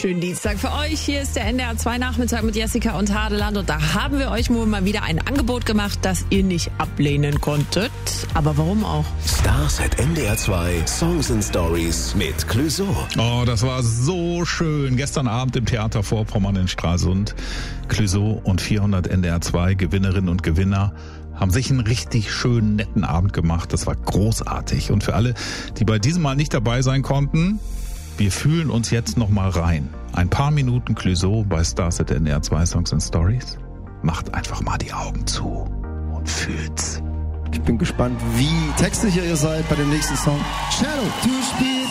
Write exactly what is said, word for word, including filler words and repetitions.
schönen Dienstag für euch. Hier ist der N D R zwei Nachmittag mit Jessica und Hadeland. Und da haben wir euch wohl mal wieder ein Angebot gemacht, das ihr nicht ablehnen konntet. Aber warum auch? Stars at N D R zwei Songs and Stories mit Clouseau. Oh, das war so schön. Gestern Abend im Theater Vorpommern in Stralsund. Clouseau und vierhundert N D R zwei Gewinnerinnen und Gewinner haben sich einen richtig schönen, netten Abend gemacht. Das war großartig. Und für alle, die bei diesem Mal nicht dabei sein konnten, wir fühlen uns jetzt noch mal rein. Ein paar Minuten Clouseau bei Stars at N D R zwei Songs and Stories. Macht einfach mal die Augen zu und fühlt's. Ich bin gespannt, wie textsicher ihr seid bei dem nächsten Song. Cello to Spiel.